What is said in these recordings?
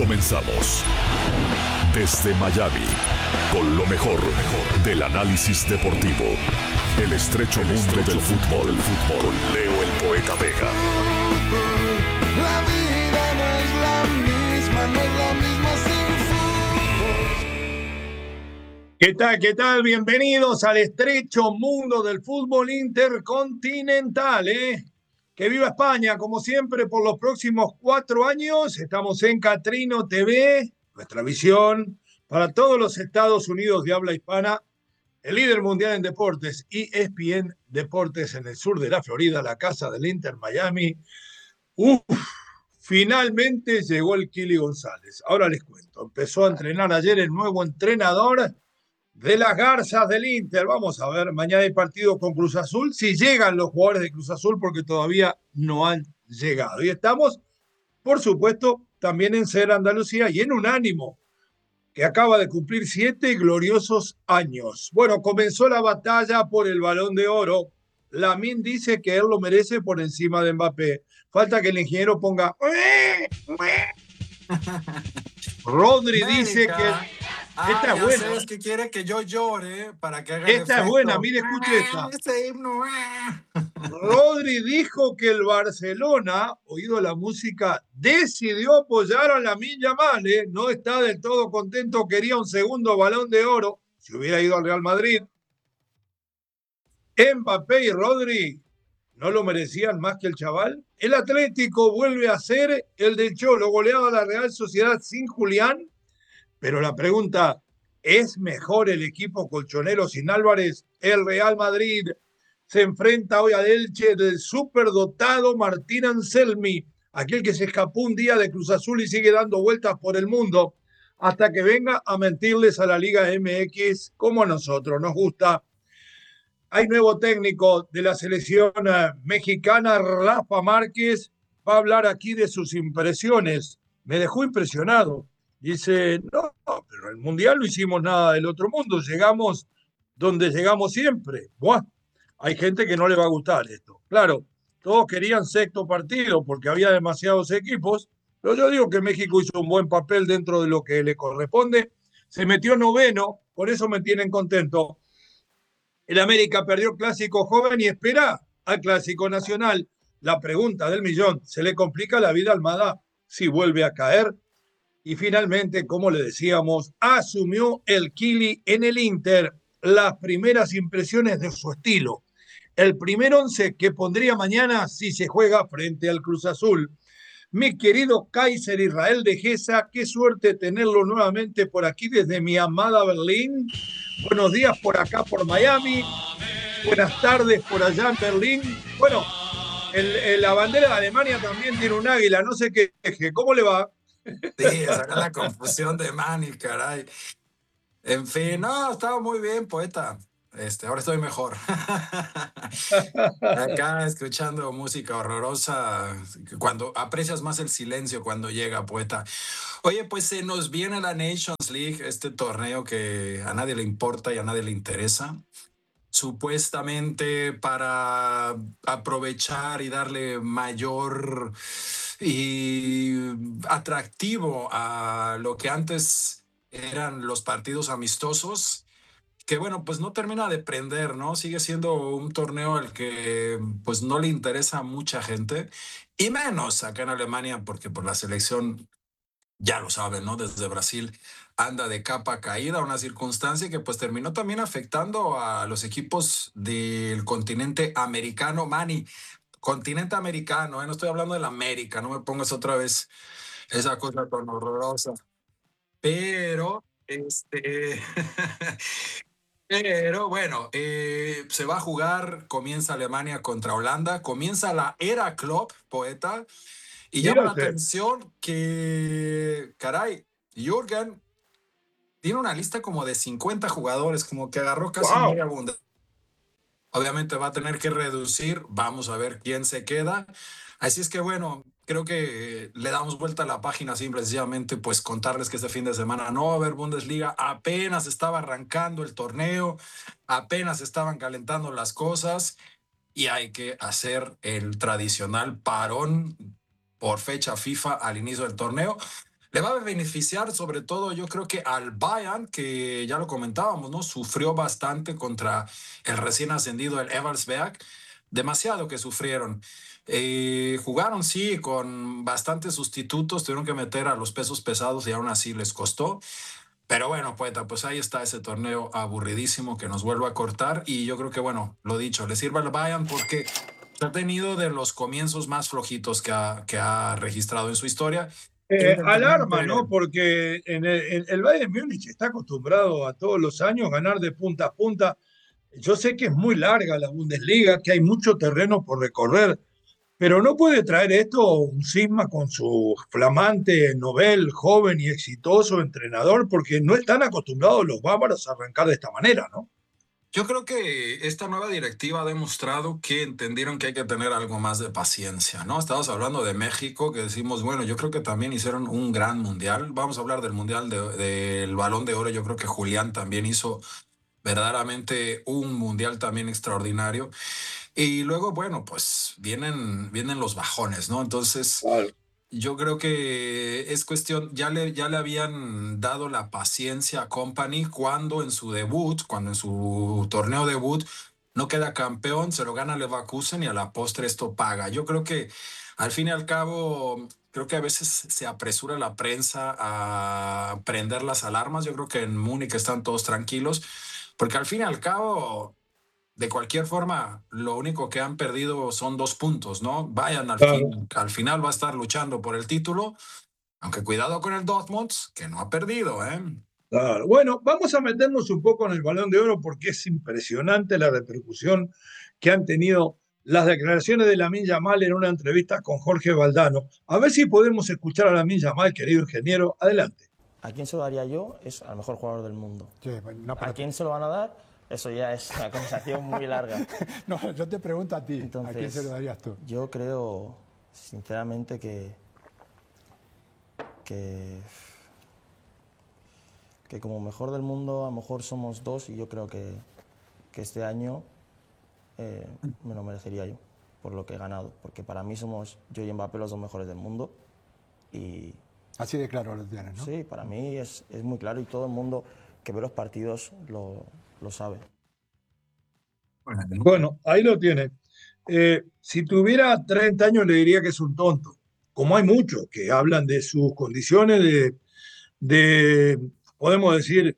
Comenzamos. Desde Miami, con lo mejor del análisis deportivo. El estrecho mundo del fútbol. Con Leo el Poeta Vega. La vida no es la misma, no es la misma sin fútbol. ¿Qué tal? Bienvenidos al estrecho mundo del fútbol intercontinental, Que viva España, como siempre, por los próximos 4 años. Estamos en Catrino TV, nuestra visión para todos los Estados Unidos de habla hispana. El líder mundial en deportes, ESPN Deportes en el sur de la Florida, la casa del Inter Miami. Finalmente llegó el Kili González. Ahora les cuento. Empezó a entrenar ayer el nuevo entrenador de las Garzas del Inter. Vamos a ver, mañana hay partido con Cruz Azul, si llegan los jugadores de Cruz Azul, porque todavía no han llegado. Y estamos, por supuesto, también en Ser Andalucía y en Unánimo, que acaba de cumplir 7 gloriosos años. Bueno, comenzó la batalla por el Balón de Oro. Lamine dice que él lo merece por encima de Mbappé. Falta que el ingeniero ponga... Rodri dice que... Esta es buena. Es que quiere que yo llore para que haga esta efecto. Es buena, mire, escuche esta. Este himno. Rodri dijo que el Barcelona, oído la música, decidió apoyar a Lamine Yamal, no está del todo contento, quería un segundo Balón de Oro, si hubiera ido al Real Madrid. Mbappé y Rodri no lo merecían más que el chaval. El Atlético vuelve a ser el del Cholo, goleaba a la Real Sociedad sin Julián. Pero la pregunta, ¿es mejor el equipo colchonero sin Álvarez? El Real Madrid se enfrenta hoy al Elche del superdotado Martín Anselmi, aquel que se escapó un día de Cruz Azul y sigue dando vueltas por el mundo hasta que venga a mentirles a la Liga MX como a nosotros nos gusta. Hay nuevo técnico de la selección mexicana, Rafa Márquez, va a hablar aquí de sus impresiones. Me dejó impresionado. Dice, no, pero el Mundial no hicimos nada del otro mundo, llegamos donde llegamos siempre. Buah, hay gente que no le va a gustar esto. Claro, todos querían sexto partido porque había demasiados equipos, pero yo digo que México hizo un buen papel dentro de lo que le corresponde. Se metió noveno, por eso me tienen contento. El América perdió el clásico joven y espera al clásico nacional. La pregunta del millón, ¿se le complica la vida a Almada si vuelve a caer? Y finalmente, como le decíamos, asumió el Kili en el Inter. Las primeras impresiones de su estilo. El primer 11 que pondría mañana si se juega frente al Cruz Azul. Mi querido Kaiser Israel de Gesa, qué suerte tenerlo nuevamente por aquí desde mi amada Berlín. Buenos días por acá, por Miami. Buenas tardes por allá en Berlín. Bueno, la bandera de Alemania también tiene un águila, no sé qué eje. ¿Cómo le va? Sí, esa era la confusión de Manny, caray. En fin, no, estaba muy bien, poeta. Ahora estoy mejor. Acá escuchando música horrorosa, cuando aprecias más el silencio cuando llega, poeta. Oye, pues se nos viene la Nations League, este torneo que a nadie le importa y a nadie le interesa. Supuestamente para aprovechar y darle mayor y atractivo a lo que antes eran los partidos amistosos, que bueno, pues no termina de prender, ¿no? Sigue siendo un torneo al que pues no le interesa a mucha gente, y menos acá en Alemania, porque por la selección, ya lo saben, ¿no? Desde Brasil anda de capa caída, una circunstancia que pues terminó también afectando a los equipos del continente americano, Manny. Continente americano, no estoy hablando de la América, no me pongas otra vez esa cosa tan horrorosa. Pero, pero bueno, se va a jugar, comienza Alemania contra Holanda, comienza la era Klopp, poeta, y llama la atención que, caray, Jürgen tiene una lista como de 50 jugadores, como que agarró casi media bunda. Obviamente va a tener que reducir, vamos a ver quién se queda. Así es que bueno, creo que le damos vuelta a la página simplemente pues contarles que este fin de semana no va a haber Bundesliga, apenas estaba arrancando el torneo, apenas estaban calentando las cosas y hay que hacer el tradicional parón por fecha FIFA al inicio del torneo. Le va a beneficiar sobre todo, yo creo que al Bayern, que ya lo comentábamos, ¿no? Sufrió bastante contra el recién ascendido, el Eversberg, demasiado que sufrieron. Jugaron, sí, con bastantes sustitutos, tuvieron que meter a los pesos pesados y aún así les costó. Pero bueno, poeta, pues ahí está ese torneo aburridísimo que nos vuelve a cortar y yo creo que, bueno, lo dicho, le sirve al Bayern porque ha tenido de los comienzos más flojitos que ha registrado en su historia. Alarma, ¿no? Evidentemente, Porque el Bayern Múnich está acostumbrado a todos los años ganar de punta a punta. Yo sé que es muy larga la Bundesliga, que hay mucho terreno por recorrer, pero no puede traer esto un cisma con su flamante, novel, joven y exitoso entrenador, porque no están acostumbrados los bávaros a arrancar de esta manera, ¿no? yo creo que esta nueva directiva ha demostrado que entendieron que hay que tener algo más de paciencia, ¿no? Estabas hablando de México, que decimos, bueno, yo creo que también hicieron un gran mundial. Vamos a hablar del mundial del Balón de Oro. Yo creo que Julián también hizo verdaderamente un mundial también extraordinario. Y luego, bueno, pues vienen los bajones, ¿no? Entonces, Claro. yo creo que es cuestión, ya le habían dado la paciencia a Company cuando en su debut, cuando en su torneo debut, no queda campeón, se lo gana Leverkusen y a la postre esto paga. Yo creo que al fin y al cabo, creo que a veces se apresura la prensa a prender las alarmas. Yo creo que en Múnich están todos tranquilos, porque al fin y al cabo de cualquier forma, lo único que han perdido son 2 puntos, ¿no? Vayan Claro. al final va a estar luchando por el título, aunque cuidado con el Dortmund, que no ha perdido, ¿eh? Claro. Bueno, vamos a meternos un poco en el Balón de Oro porque es impresionante la repercusión que han tenido las declaraciones de Lamine Yamal en una entrevista con Jorge Valdano. A ver si podemos escuchar a Lamine Yamal, querido ingeniero. Adelante. ¿A quién se lo daría yo? Es al mejor jugador del mundo. Sí, no, ¿A quién se lo van a dar? Eso ya es una conversación muy larga. no, yo te pregunto a ti, Entonces, ¿a quién se lo darías tú? Yo creo, sinceramente, que como mejor del mundo a lo mejor somos dos y yo creo que este año me lo merecería yo por lo que he ganado, porque para mí somos yo y Mbappé los dos mejores del mundo y Así de claro lo tienes, ¿no? sí, para mí es muy claro y todo el mundo que ve los partidos lo sabe. Bueno, ahí lo tiene. Si tuviera 30 años le diría que es un tonto, como hay muchos que hablan de sus condiciones podemos decir,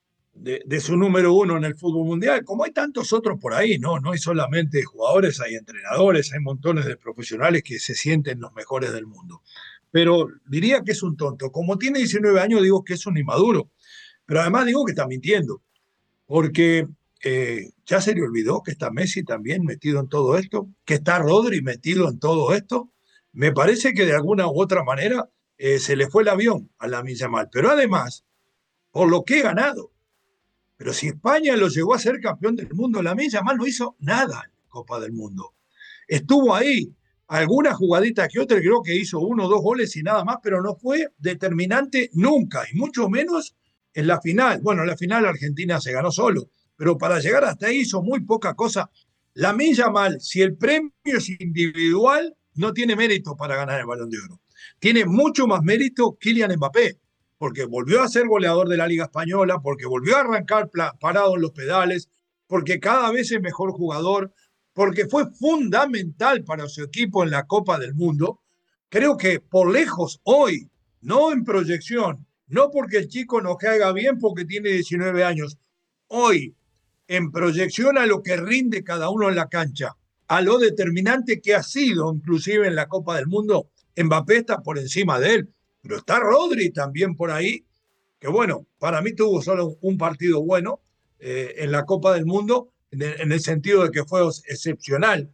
de su número uno en el fútbol mundial, como hay tantos otros por ahí, ¿no? No hay solamente jugadores, hay entrenadores, hay montones de profesionales que se sienten los mejores del mundo. Pero diría que es un tonto. Como tiene 19 años, digo que es un inmaduro. Pero además digo que está mintiendo, porque ya se le olvidó que está Messi también metido en todo esto, que está Rodri metido en todo esto. Me parece que de alguna u otra manera se le fue el avión a Lamine Yamal. Pero además, por lo que he ganado, pero si España lo llegó a ser campeón del mundo, Lamine Yamal no hizo nada en la Copa del Mundo. Estuvo ahí, alguna jugadita que otra, creo que hizo 1 o 2 goles y nada más, pero no fue determinante nunca, y mucho menos en la final. Bueno, en la final Argentina se ganó solo, pero para llegar hasta ahí hizo muy poca cosa. Lamine Yamal, si el premio es individual, no tiene mérito para ganar el Balón de Oro. Tiene mucho más mérito Kylian Mbappé, porque volvió a ser goleador de la Liga Española, porque volvió a arrancar parado en los pedales, porque cada vez es mejor jugador, porque fue fundamental para su equipo en la Copa del Mundo. Creo que por lejos hoy, no en proyección, no porque el chico nos caiga bien porque tiene 19 años, hoy en proyección a lo que rinde cada uno en la cancha, a lo determinante que ha sido inclusive en la Copa del Mundo, Mbappé está por encima de él, pero está Rodri también por ahí, que bueno, para mí tuvo solo un partido bueno en la Copa del Mundo, en el sentido de que fue excepcional,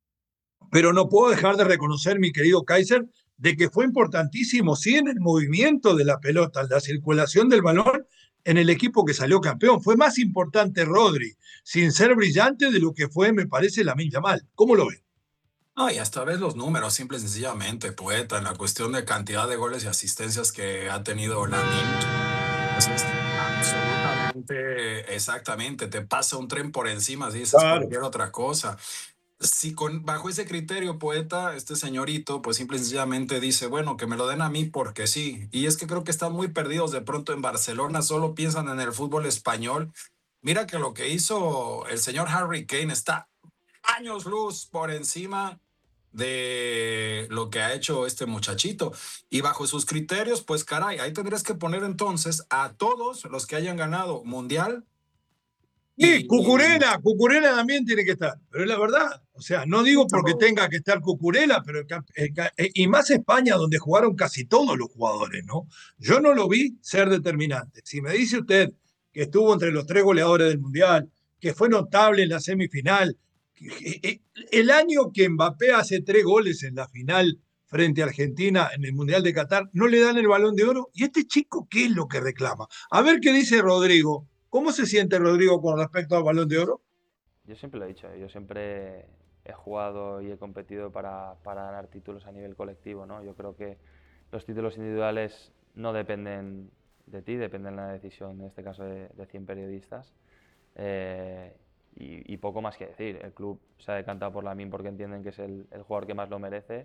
pero no puedo dejar de reconocer, mi querido Kaiser, de que fue importantísimo, sí, en el movimiento de la pelota, en la circulación del balón, en el equipo que salió campeón. Fue más importante Rodri, sin ser brillante, de lo que fue, me parece, Lamine Yamal. ¿Cómo lo ven? No, y hasta ves los números, simple y sencillamente, poeta, en la cuestión de cantidad de goles y asistencias que ha tenido Lamine. Pues es absolutamente, exactamente, te pasa un tren por encima, si dices Claro. cualquier otra cosa. si bajo ese criterio, Poeta, este señorito, pues simple y sencillamente dice, bueno, que me lo den a mí porque sí. Y es que creo que están muy perdidos de pronto en Barcelona, solo piensan en el fútbol español. Mira que lo que hizo el señor Harry Kane está años luz por encima de lo que ha hecho este muchachito. Y bajo sus criterios, pues caray, ahí tendrías que poner entonces a todos los que hayan ganado mundial. Sí, Cucurella también tiene que estar, pero es la verdad. O sea, no digo porque tenga que estar Cucurella, pero y más España, donde jugaron casi todos los jugadores, ¿no? Yo no lo vi ser determinante. Si me dice usted que estuvo entre los 3 goleadores del Mundial, que fue notable en la semifinal, el año que Mbappé hace 3 goles en la final frente a Argentina en el Mundial de Qatar, no le dan el Balón de Oro. ¿Y este chico qué es lo que reclama? A ver qué dice Rodrigo. ¿Cómo se siente Rodrigo con respecto al Balón de Oro? Yo siempre lo he dicho, yo siempre he jugado y he competido para ganar títulos a nivel colectivo, ¿no? Yo creo que los títulos individuales no dependen de ti, dependen de la decisión, en este caso de 100 periodistas. Y poco más que decir, el club se ha decantado por Lamine porque entienden que es el jugador que más lo merece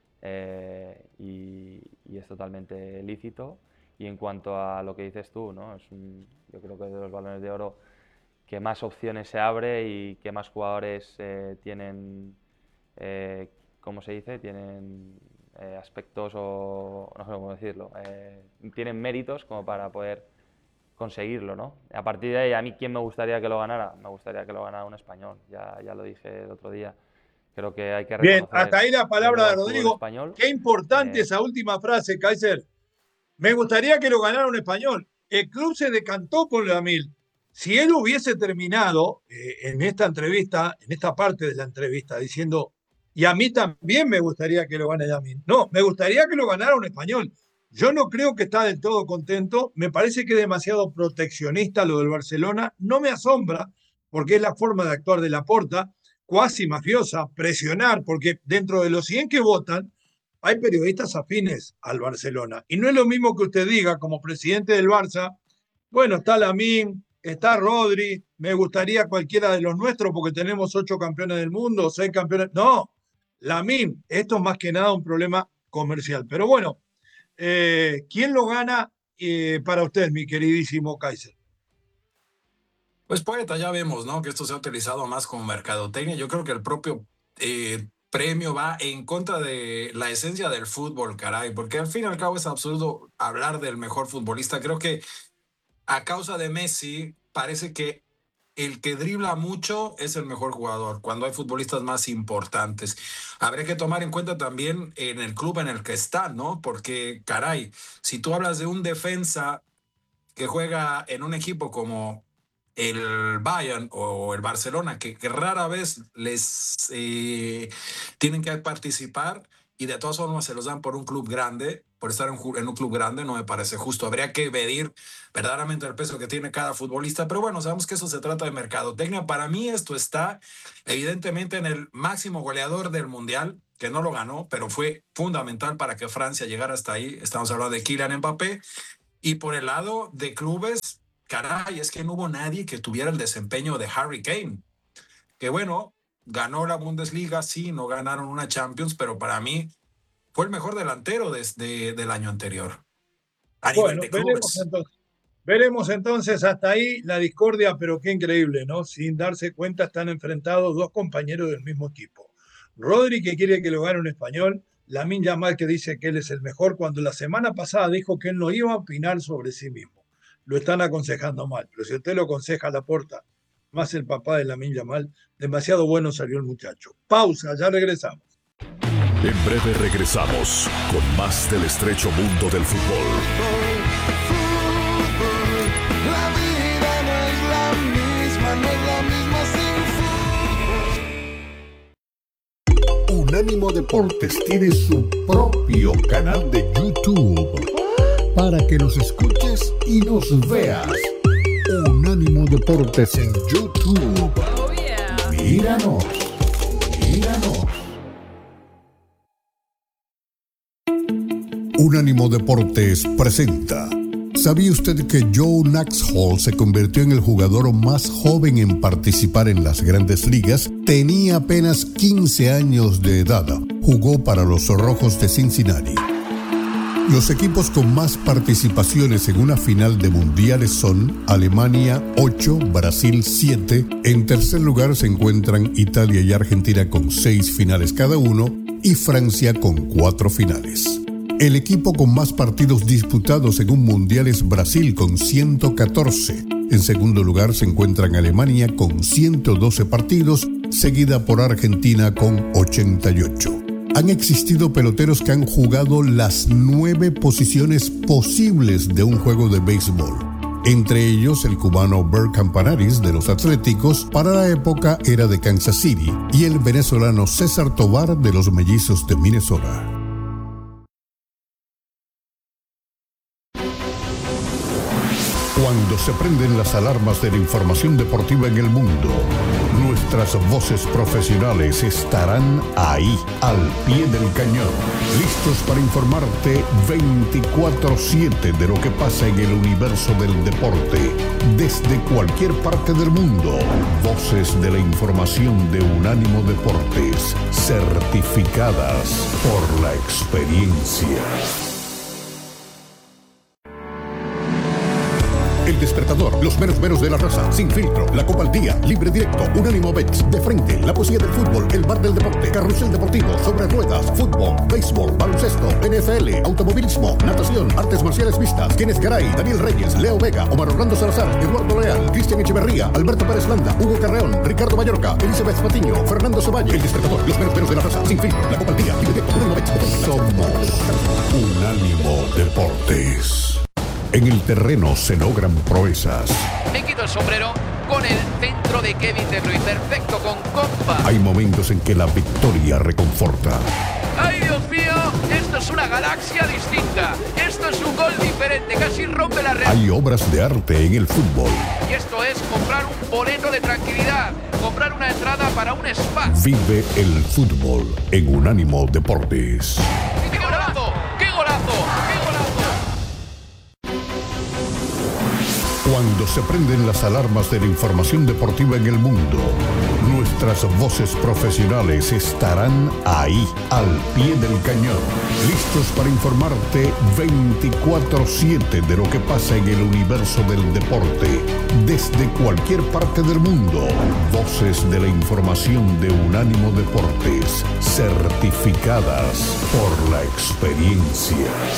y es totalmente lícito. Y en cuanto a lo que dices tú, ¿no? Yo creo que de los Balones de Oro que más opciones se abre y que más jugadores tienen, ¿cómo se dice? Tienen aspectos o no sé cómo decirlo, tienen méritos como para poder conseguirlo, ¿no? A partir de ahí, a mí, ¿quién me gustaría que lo ganara? Me gustaría que lo ganara un español, ya lo dije el otro día. Creo que hay que reconocer... Bien, hasta ahí la palabra de Rodrigo. Español. Qué importante esa última frase, Kaiser. Me gustaría que lo ganara un español. El club se decantó por Lamine. Si él hubiese terminado en esta entrevista, en esta parte de la entrevista, diciendo, y a mí también me gustaría que lo gane Lamine. No, me gustaría que lo ganara un español. Yo no creo que está del todo contento. Me parece que es demasiado proteccionista lo del Barcelona. No me asombra, porque es la forma de actuar de Laporta, cuasi mafiosa, presionar, porque dentro de los 100 que votan, hay periodistas afines al Barcelona. Y no es lo mismo que usted diga, como presidente del Barça, bueno, está Lamine, está Rodri, me gustaría cualquiera de los nuestros porque tenemos 8 campeones del mundo, 6 campeones. No, Lamine, esto es más que nada un problema comercial. Pero bueno, ¿quién lo gana para usted, mi queridísimo Kaiser? Pues Poeta, ya vemos, ¿no? Que esto se ha utilizado más como mercadotecnia. Yo creo que el propio... premio va en contra de la esencia del fútbol, caray, porque al fin y al cabo es absurdo hablar del mejor futbolista. Creo que a causa de Messi parece que el que dribla mucho es el mejor jugador, cuando hay futbolistas más importantes. Habría que tomar en cuenta también en el club en el que está, ¿no? Porque, caray, si tú hablas de un defensa que juega en un equipo como el Bayern o el Barcelona, que rara vez les tienen que participar y de todas formas se los dan por un club grande, por estar en un club grande, no me parece justo. Habría que medir verdaderamente el peso que tiene cada futbolista, pero bueno, sabemos que eso se trata de mercadotecnia. Para mí esto está evidentemente en el máximo goleador del Mundial, que no lo ganó, pero fue fundamental para que Francia llegara hasta ahí. Estamos hablando de Kylian Mbappé. Y por el lado de clubes, caray, es que no hubo nadie que tuviera el desempeño de Harry Kane. Que bueno, ganó la Bundesliga, sí, no ganaron una Champions, pero para mí fue el mejor delantero desde el año anterior. A nivel de clubes. Veremos entonces hasta ahí la discordia, pero qué increíble, ¿no? Sin darse cuenta están enfrentados 2 compañeros del mismo equipo. Rodri, que quiere que lo gane un español, Lamine Yamal, que dice que él es el mejor, cuando la semana pasada dijo que él no iba a opinar sobre sí mismo. Lo están aconsejando mal, pero si usted lo aconseja a Laporta, más el papá de Lamine Yamal, demasiado bueno salió el muchacho. Pausa, ya regresamos. En breve regresamos con más del estrecho mundo del fútbol. La vida no es la misma, no es la misma sin fútbol. Unánimo Deportes tiene su propio canal de YouTube para que nos escuches y nos veas. Unánimo Deportes en YouTube. Oh, yeah. Míranos. Unánimo Deportes presenta. ¿Sabía usted que Joe Knoxville se convirtió en el jugador más joven en participar en las Grandes Ligas Tenía apenas 15 años de edad. Jugó para los Rojos de Cincinnati. Los equipos con más participaciones en una final de mundiales son Alemania 8, Brasil 7. En tercer lugar se encuentran Italia y Argentina con 6 finales cada uno y Francia con 4 finales. El equipo con más partidos disputados en un mundial es Brasil con 114. En segundo lugar se encuentran Alemania con 112 partidos, seguida por Argentina con 88. Han existido peloteros que han jugado las 9 posiciones posibles de un juego de béisbol. Entre ellos el cubano Bert Campanaris de los Atléticos, para la época era de Kansas City, y el venezolano César Tovar de los Mellizos de Minnesota. Cuando se prenden las alarmas de la información deportiva en el mundo, nuestras voces profesionales estarán ahí, al pie del cañón, listos para informarte 24/7 de lo que pasa en el universo del deporte, desde cualquier parte del mundo. Voces de la información de Unánimo Deportes, certificadas por la experiencia. El Despertador, los meros meros de la raza, Sin Filtro, La Copa al Día, Libre Directo, Unánimo Bets, De Frente, La Poesía del Fútbol, El Bar del Deporte, Carrusel Deportivo, Sobre Ruedas, Fútbol, Béisbol, Baloncesto, NFL, Automovilismo, Natación, Artes Marciales Mixtas, Kenneth Garay, Daniel Reyes, Leo Vega, Omar Orlando Salazar, Eduardo Leal, Cristian Echeverría, Alberto Pérez Landa, Hugo Carreón, Ricardo Mallorca, Elizabeth Patiño, Fernando Ceballos. El Despertador, los meros meros de la raza, Sin Filtro, La Copa al Día, Libre Directo, Unánimo Bets. Somos Unánimo Deportes. En el terreno se logran proezas. Me quito el sombrero con el centro de Kevin De Bruyne. Perfecto, con compa. Hay momentos en que la victoria reconforta. ¡Ay, Dios mío! Esto es una galaxia distinta. Esto es un gol diferente. Casi rompe la red. Hay obras de arte en el fútbol. Y esto es comprar un boleto de tranquilidad. Comprar una entrada para un spa. Vive el fútbol en Unánimo Deportes. ¡Qué golazo! ¡Qué golazo! ¡Qué golazo! Cuando se prenden las alarmas de la información deportiva en el mundo, nuestras voces profesionales estarán ahí, al pie del cañón, listos para informarte 24/7 de lo que pasa en el universo del deporte, desde cualquier parte del mundo. Voces de la información de Unánimo Deportes, certificadas por la experiencia.